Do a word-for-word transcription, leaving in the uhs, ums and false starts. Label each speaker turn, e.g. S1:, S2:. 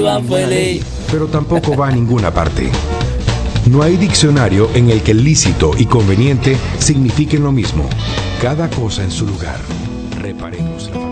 S1: Iván fue ley.
S2: Pero tampoco va a ninguna parte. No hay diccionario en el que lícito y conveniente signifiquen lo mismo. Cada cosa en su lugar. Reparemos la